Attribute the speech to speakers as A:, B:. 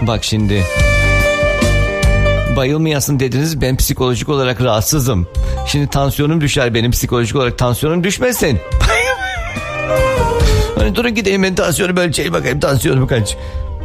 A: Bak şimdi. Bayılmayasın dediniz, ben psikolojik olarak rahatsızım. Şimdi tansiyonum düşer benim, psikolojik olarak tansiyonum düşmesin. Hani durun gideyim ben tansiyonu ölçeyim bakayım tansiyonum kaç.